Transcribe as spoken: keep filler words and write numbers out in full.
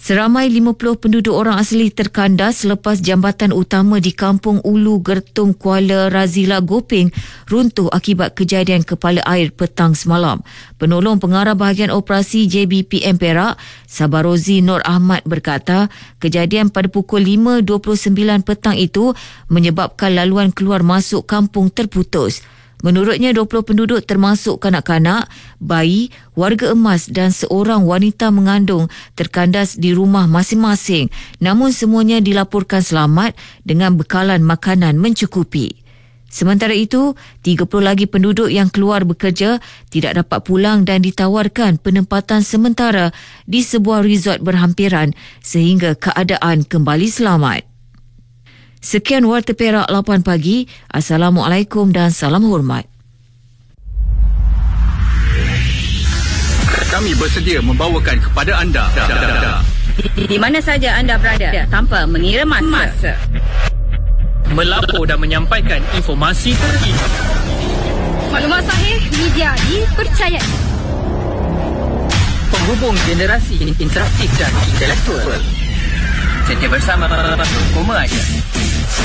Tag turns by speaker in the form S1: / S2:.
S1: Seramai lima puluh penduduk orang asli terkandas selepas jambatan utama di Kampung Ulu Gertung Kuala Razila Gopeng runtuh akibat kejadian kepala air petang semalam. Penolong Pengarah Bahagian Operasi J B P M Perak, Sabarozi Nur Ahmad berkata, kejadian pada pukul lima dua puluh sembilan petang itu menyebabkan laluan keluar masuk kampung terputus. Menurutnya, dua puluh penduduk termasuk kanak-kanak, bayi, warga emas dan seorang wanita mengandung terkandas di rumah masing-masing. Namun semuanya dilaporkan selamat dengan bekalan makanan mencukupi. Sementara itu, tiga puluh lagi penduduk yang keluar bekerja tidak dapat pulang dan ditawarkan penempatan sementara di sebuah resort berhampiran sehingga keadaan kembali selamat. Sekian Warta Perak lapan pagi. Assalamualaikum dan salam hormat.
S2: Kami bersedia membawakan kepada anda
S3: di, di mana saja anda berada tanpa mengira masa.
S4: Melapor dan menyampaikan informasi terkini.
S3: Maklumat sahih, media dipercayai.
S4: Penghubung generasi interaktif dan intelektual.
S2: Setia bersama Koma Aja.